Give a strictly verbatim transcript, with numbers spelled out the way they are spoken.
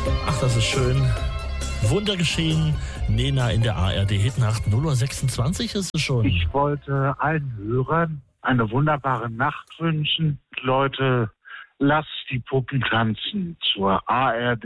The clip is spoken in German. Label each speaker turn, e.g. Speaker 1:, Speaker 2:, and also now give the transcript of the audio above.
Speaker 1: Ach, das ist schön. Wunder geschehen. Nena in der A R D-Hitnacht. null Uhr sechsundzwanzig ist es schon.
Speaker 2: Ich wollte allen Hörern eine wunderbare Nacht wünschen. Leute, lasst die Puppen tanzen zur A R D.